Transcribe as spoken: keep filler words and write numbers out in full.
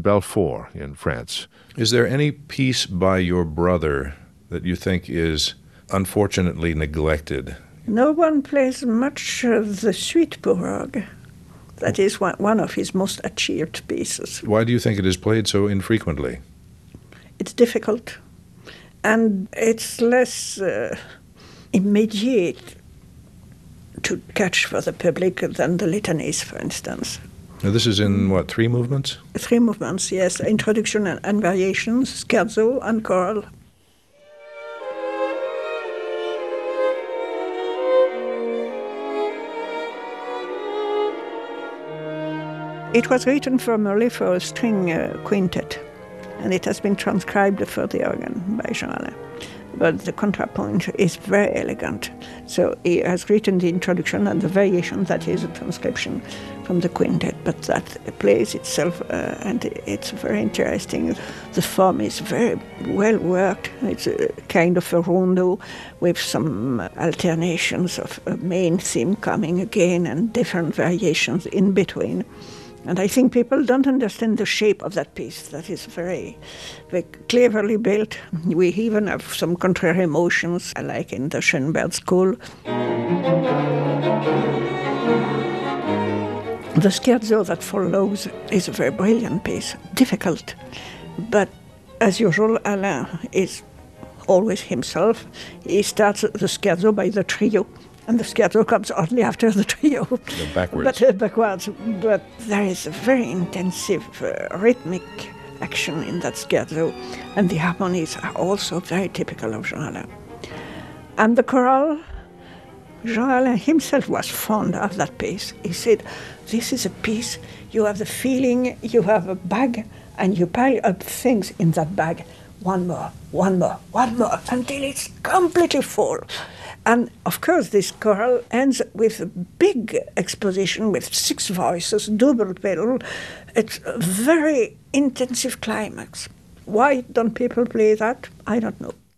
Belfort in France. Is there any piece by your brother that you think is unfortunately neglected? No one plays much of the Suite Pirogue. That is one, one of his most achieved pieces. Why do you think it is played so infrequently? It's difficult, and it's less uh, immediate to catch for the public than the litanies, for instance. Now, this is in, what, three movements? Three movements, yes. Introduction and, and variations, scherzo and choral. It was written formerly for a string uh, quintet, and it has been transcribed for the organ by Jean Alain. But the contrapoint is very elegant. So he has written the introduction and the variation, that is a transcription from the quintet, but that plays itself, uh, and it's very interesting. The form is very well worked. It's a kind of a rondo with some alternations of a main theme coming again and different variations in between. And I think people don't understand the shape of that piece. That is very, very cleverly built. We even have some contrary motions, like in the Schoenberg school. The scherzo that follows is a very brilliant piece, difficult. But as usual, Alain is always himself. He starts the scherzo by the trio. And the scherzo comes only after the trio. The backwards. But, uh, backwards. But there is a very intensive uh, rhythmic action in that scherzo. And the harmonies are also very typical of Jean Alain. And the chorale, Jean Alain himself was fond of that piece. He said, this is a piece, you have the feeling, you have a bag, and you pile up things in that bag. One more, one more, one more, until it's completely full. And, of course, this chorale ends with a big exposition with six voices, double pedal. It's a very intensive climax. Why don't people play that? I don't know.